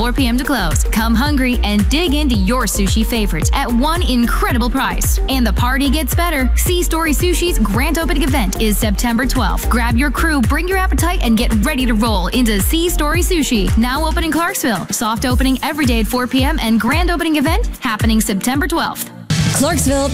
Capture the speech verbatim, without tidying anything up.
four p.m. to close. Come hungry and dig into your sushi favorites at one incredible price. And the party gets better. Sea Story Sushi's grand opening event is September twelfth. Grab your crew, bring your appetite, and get ready to roll into Sea Story Sushi. Now open in Clarksville. Soft opening every day at four p.m. and grand opening event happening September twelfth. Clarksville